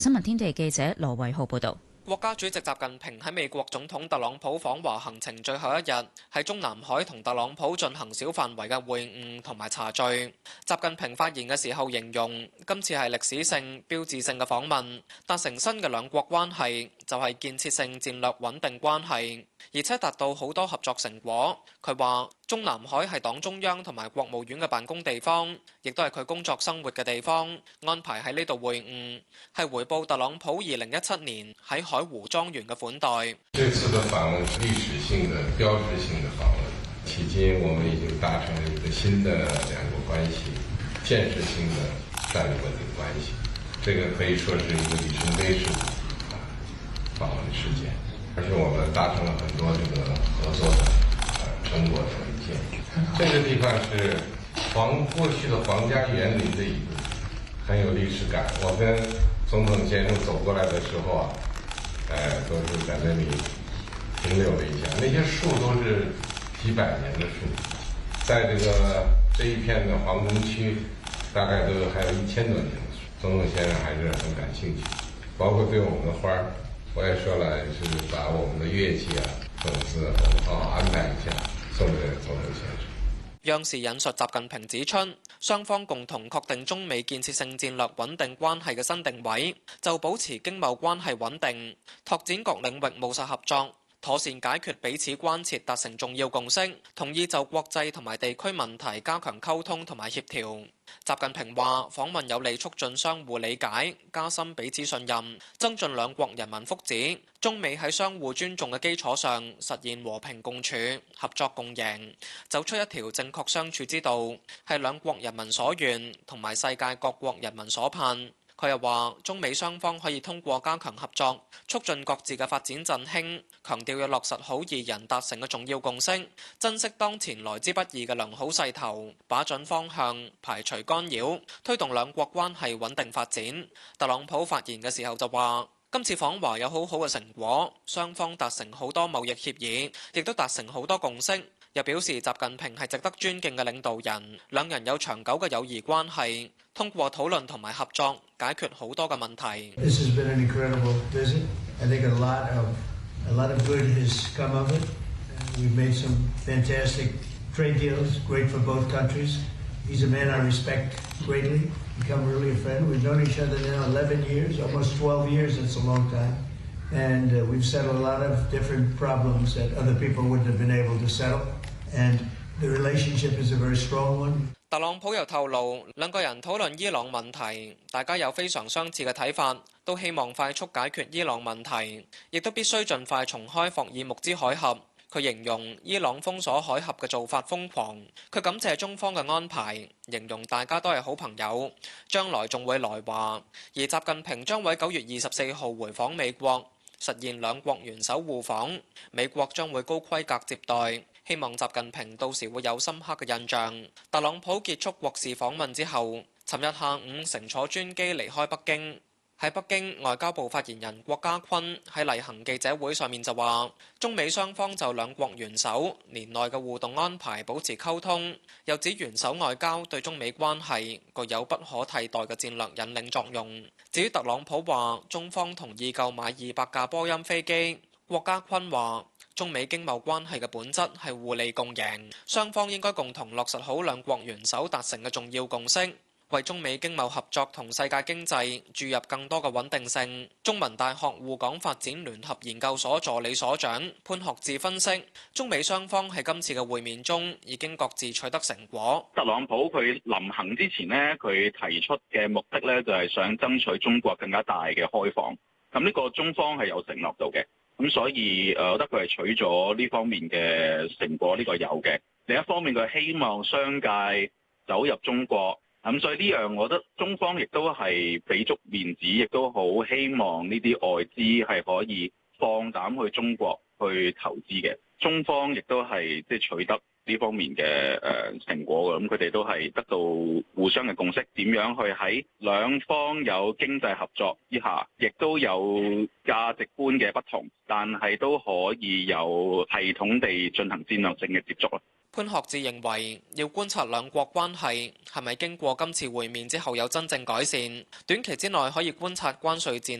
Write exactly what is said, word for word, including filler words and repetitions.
新聞天地記者羅偉浩報道。 國家主席習近平喺美國總統特朗普訪華行程最後一日，喺中南海同特朗普進行小範圍嘅會晤同埋茶聚。習近平發言嘅時候形容，今次係歷史性、標誌性嘅訪問，達成新嘅兩國關係，就係建設性戰略穩定關係，而且達到好多合作成果。佢話中南海係黨中央同埋國務院嘅辦公地方，亦都係佢工作生活嘅地方。安排喺呢度會晤，係回報特朗普二零一七年喺海湖莊園嘅款待。 這次的訪問是歷史性的、標誌性的訪問，迄今我們已經達成了一個新的兩國關係，建設性的戰略穩定關係。這個可以說是一個里程碑式的訪問事件，而且我們達成了很多這個合作的成果的文件。這個地方是皇過去的皇家園林的一部分，很有歷史感。我跟總統先生走過來的時候啊，呃，都是在那裡停留了一下。那些樹都是幾百年的樹，在這個這一片的皇宮區，大概都還有一千多年的樹。總統先生還是很感興趣，包括對我們的花兒，我也說了，是把我們的樂器啊、種子好好安排一下，送給總統先生。 央視引述習近平指出，雙方共同確定中美建設性戰略穩定關係嘅新定位，就保持經貿關係穩定，拓展各領域務實合作，妥善解決彼此關切，達成重要共識，同意就國際同埋地區問題加強溝通同埋協調。習近平話：訪問有利促進相互理解，加深彼此信任，增進兩國人民福祉。中美喺相互尊重嘅基礎上，實現和平共處、合作共贏，走出一條正確相處之道，係兩國人民所願，同埋世界各國人民所盼。佢又話：中美雙方可以通過加強合作，促進各自嘅發展振興，強調要落實好二人達成嘅重要共識，珍惜當前來之不易嘅良好勢頭，把準方向，排除干擾，推動兩國關係穩定發展。特朗普發言嘅時候就話：今次訪華有好好嘅成果，雙方達成好多貿易協議，亦都達成好多共識。又表示習近平係值得尊敬嘅領導人，兩人有長久嘅友誼關係，通過討論同埋合作解決好多嘅問題。 This has been an incredible visit. I think a lot of a lot of good has come of it. We've made some fantastic trade deals, great for both countries. He's a man I respect greatly. Become really a friend. We've known each other now eleven years, almost twelve years. It's a long time. And uh, we've settled a lot of different problems that other people wouldn't have been able to settle. And the relationship is a very strong one. 特朗普又透露，兩個人討論伊朗問題，大家有非常相似嘅睇法，都希望快速解決伊朗問題，亦都必須盡快重開霍爾木茲海峽。佢形容伊朗封鎖海峽嘅做法瘋狂，佢感謝中方嘅安排，形容大家都係好朋友，將來仲會來華。而習近平將會九月二十四號回訪美國，實現兩國元首互訪，美國將會高規格接待。希望習近平到時會有深刻嘅印象。特朗普結束國事訪問之後，尋日下午乘坐專機離開北京。喺北京，外交部發言人郭家坤喺例行記者會上面就話，中美雙方就兩國元首年內嘅互動安排保持溝通，又指元首外交對中美關係具有不可替代嘅戰略引領作用。至於特朗普話中方同意購買二百架波音飛機，郭家坤話中美經貿關係嘅本質係互利共贏，雙方應該共同落實好兩國元首達成嘅重要共識，為中美經貿合作同世界經濟注入更多嘅穩定性。中文大學滬港發展聯合研究所助理所長潘學志分析，中美雙方喺今次嘅會面中已經各自取得成果。 特朗普佢臨行之前呢，佢提出嘅目的呢，就係想爭取中國更加大嘅開放，咁呢個中方係有承諾到嘅。咁所以，誒，我覺得佢係取咗呢方面嘅成果，呢個有嘅。另一方面，佢希望商界走入中國，咁所以呢樣，我覺得中方亦都係俾足面子，亦都好希望呢啲外資係可以放膽去中國去投資嘅。中方亦都係即係取得呢方面嘅誒成果嘅，咁佢哋都係得到互相嘅共識，點樣去喺兩方有經濟合作之下，亦都有價值觀嘅不同，但係都可以有系統地進行戰略性嘅接觸啦。 潘學志認為要觀察兩國關係係咪經過今次會面之後有真正改善，短期之內可以觀察關稅戰